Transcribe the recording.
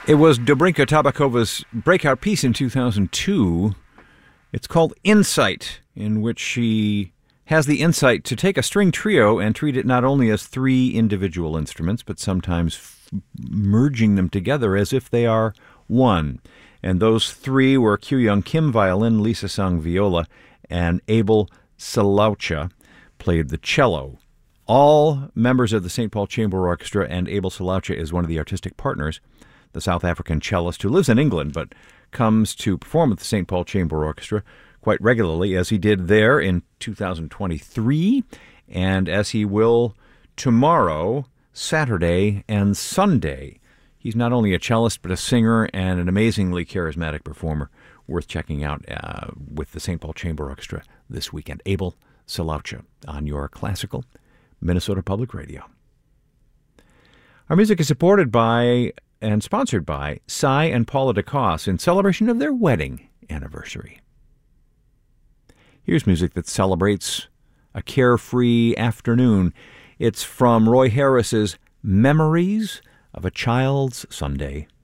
It was Dobrinka Tabakova's breakout piece in 2002. It's called Insight, in which she has the insight to take a string trio and treat it not only as three individual instruments, but sometimes merging them together as if they are one. And those three were Kyu-Young Kim violin, Lisa Sung viola, and Abel Salaucha played the cello. All members of the St. Paul Chamber Orchestra, and Abel Salaucha is one of the artistic partners, the South African cellist who lives in England but comes to perform with the St. Paul Chamber Orchestra quite regularly, as he did there in 2023, and as he will tomorrow, Saturday, and Sunday. He's not only a cellist, but a singer and an amazingly charismatic performer, worth checking out with the St. Paul Chamber Orchestra this weekend. Abel Salaucha on your classical Minnesota Public Radio. Our music is supported by and sponsored by Cy and Paula DeCoss in celebration of their wedding anniversary. Here's music that celebrates a carefree afternoon. It's from Roy Harris's Memories of a Child's Sunday.